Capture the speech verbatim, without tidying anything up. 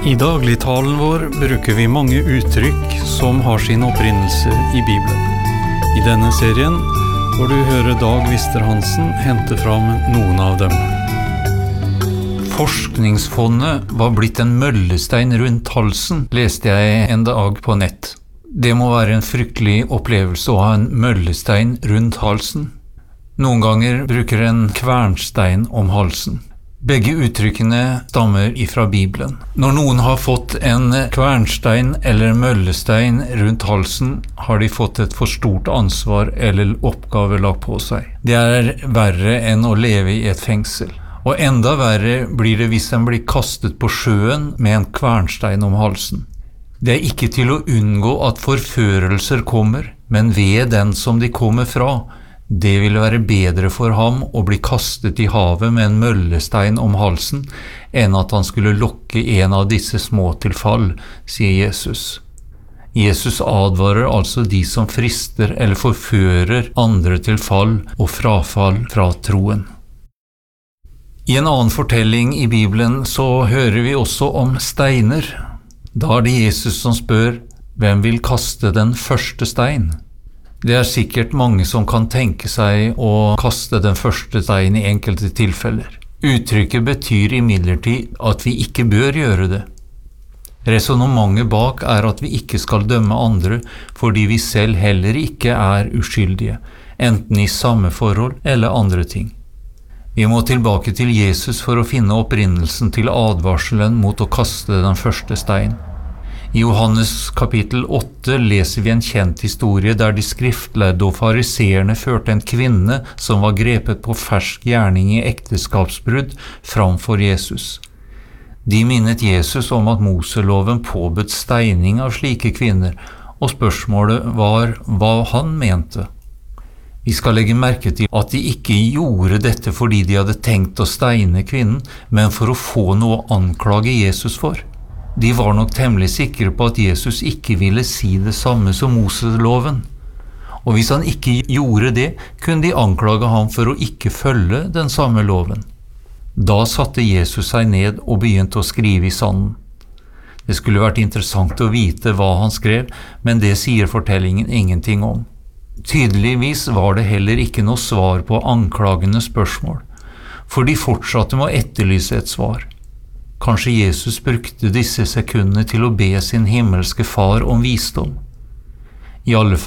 I dagligtalen vår bruker vi mange uttrykk som har sin opprinnelse i Bibelen. I denne serien får du høre Dag Vister Hansen hente fram noen av dem. Forskningsfondet var blitt en møllestein rundt halsen, leste jeg en dag på nett. Det må være en fryktelig opplevelse å ha en møllestein rundt halsen. Noen ganger bruker en kvernstein om halsen. Begge uttrykkene stammer ifra Bibelen. Når noen har fått en kvernstein eller møllestein rundt halsen, har de fått et for stort ansvar eller oppgave lagt på seg. Det er verre enn å leve i et fengsel. Og enda verre blir det hvis en blir kastet på sjøen med en kvernstein om halsen. Det er ikke til å unngå at forførelser kommer, men ved den som de kommer fra, det ville være bedre for ham å bli kastet i havet med en møllestein om halsen, enn at han skulle lokke en av disse små til fall, sier Jesus. Jesus advarer altså de som frister eller forfører andre til fall og frafall fra troen. I en annen fortelling i Bibelen så hører vi også om steiner. Da er det Jesus som spør, hvem vil kaste den første stein? Det er sikkert mange som kan tenke seg å kaste den første stein i enkelte tilfeller. Uttrykket betyr imidlertid at vi ikke bør gjøre det. Resonementet bak er at vi ikke skal dømme andre fordi vi selv heller ikke er uskyldige, enten i samme forhold eller andre ting. Vi må tilbake til Jesus for å finne opprinnelsen til advarselen mot å kaste den første stein. I Johannes kapittel åtte leser vi en kjent historie der de skriftlærde og fariseerne førte en kvinne som var grepet på fersk gjerning i ekteskapsbrudd framfor Jesus. De minnet Jesus om at Moseloven påbød steining av slike kvinner, og spørsmålet var hva han mente. Vi skal legge merke til at de ikke gjorde dette fordi de hadde tenkt å steine kvinnen, men for å få noe å anklage Jesus for. De var nok temmelig sikre på at Jesus ikke ville si det samme som Moseloven. Og hvis han ikke gjorde det, kunne de anklage ham for å ikke følge den samme loven. Da satte Jesus seg ned og begynte å skrive i sanden. Det skulle vært interessant å vite hva han skrev, men det sier fortellingen ingenting om. Tydeligvis var det heller ikke noe svar på anklagende spørsmål, for de fortsatte med å etterlyse et svar. Kanskje Jesus brukte disse sekundene til å be sin himmelske far om visdom. I alle fall